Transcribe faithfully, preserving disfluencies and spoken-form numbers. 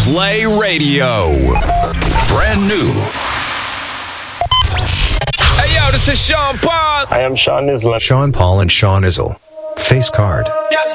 Play Radio. Brand new. Hey, yo, this is Sean Paul. I am Sean Islam. Sean Paul and Sean Izzle. Face card.